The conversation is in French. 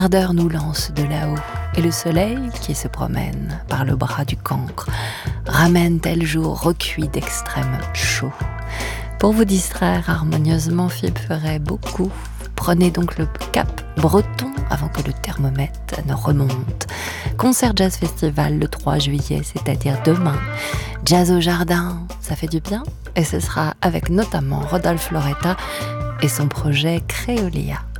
Ardeur nous lance de là-haut, et le soleil qui se promène par le bras du cancre ramène tel jour recuit d'extrême chaud. Pour vous distraire harmonieusement, Philippe ferait beaucoup. Prenez donc le cap breton avant que le thermomètre ne remonte. Concert Jazz Festival le 3 juillet, c'est-à-dire demain. Jazz au jardin, ça fait du bien. Et ce sera avec notamment Rodolphe Loretta et son projet Créolia.